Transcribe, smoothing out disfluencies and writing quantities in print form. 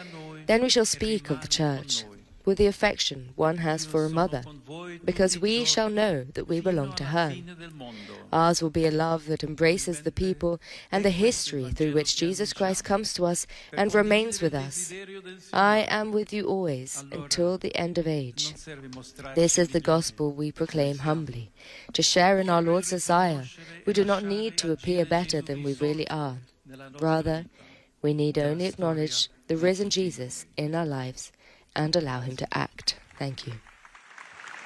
Then we shall speak of the Church with the affection one has for a mother, because we shall know that we belong to her. Ours will be a love that embraces the people and the history through which Jesus Christ comes to us and remains with us. I am with you always until the end of age. This is the gospel we proclaim humbly. To share in our Lord's desire, we do not need to appear better than we really are. Rather, we need only acknowledge the risen Jesus in our lives and allow him to act. Thank you.